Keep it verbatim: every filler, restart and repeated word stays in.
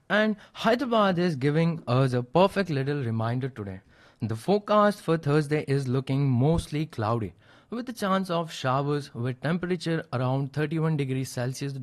And Hyderabad is giving us a perfect little reminder today. The forecast for Thursday is looking mostly cloudy, with a chance of showers with temperature around thirty-one degrees Celsius